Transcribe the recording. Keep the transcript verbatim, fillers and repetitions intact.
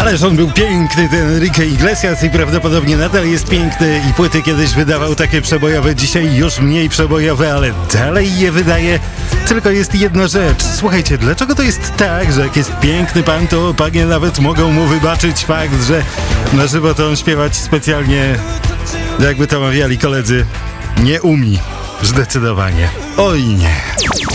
Ależ on był piękny, ten Enrique Iglesias, i prawdopodobnie nadal jest piękny i płyty kiedyś wydawał takie przebojowe, dzisiaj już mniej przebojowe, ale dalej je wydaje. Tylko jest jedna rzecz. Słuchajcie, dlaczego to jest tak, że jak jest piękny pan, to panie nawet mogą mu wybaczyć fakt, że na żywo to on śpiewać specjalnie, jakby to mawiali koledzy, nie umie. Zdecydowanie. Oj nie.